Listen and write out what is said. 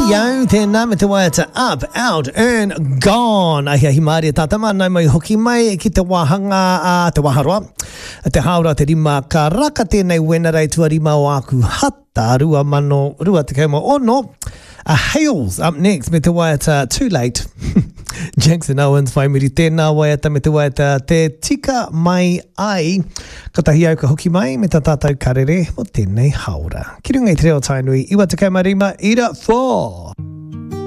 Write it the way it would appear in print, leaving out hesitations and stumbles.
Yo, tēnā me te waiata up, out, and gone. Ahia hi maari tāta mana mai hoki mai ki te wahanga, te waharoa. Te haura te rima ka raka tēnei wenerei tua rima o aku hata rua mano, rua te kemo ono. Hales up next me te waiata Too Late. Jackson Owens whai miri tēnā waiata me te waiata Te Tika Mai Ai. Ka tahi au ka hoki mai me ta tātou karere mo tēnei haura. Ki runga i te reo tainui, iwa te kei marima, ira 4.